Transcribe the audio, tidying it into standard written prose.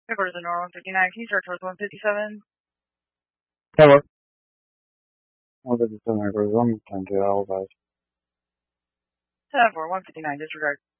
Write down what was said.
Go to the normal 59. Can you search with 157? Hello. 157, 110 to Alvarez. 7-4, 159, disregard.